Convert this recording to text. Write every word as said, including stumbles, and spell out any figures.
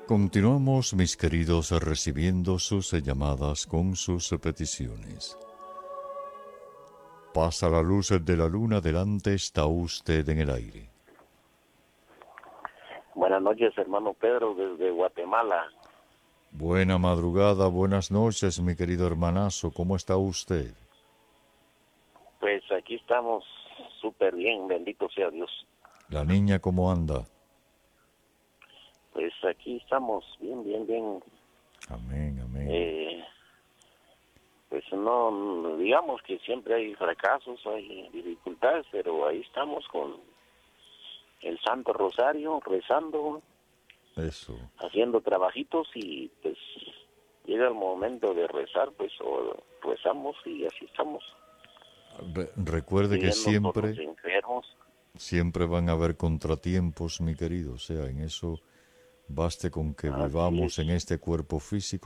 Continuamos, mis queridos, recibiendo sus llamadas con sus peticiones. Pasa la luz de la luna, delante está usted en el aire. Buenas noches, hermano Pedro, desde Guatemala. Buena madrugada, buenas noches, mi querido hermanazo, ¿cómo está usted? Pues aquí estamos súper bien, bendito sea Dios. ¿La niña cómo anda? Pues aquí estamos bien, bien, bien. Amén, amén. Eh, pues no, digamos que siempre hay fracasos, hay dificultades, pero ahí estamos con el Santo Rosario, rezando, Eso. haciendo trabajitos y pues llega el momento de rezar, pues o rezamos y así estamos. Re- recuerde que Pidiendo por los siempre, enfermos. siempre van a haber contratiempos, mi querido. O sea, en eso baste con que Así vivamos en es. este cuerpo físico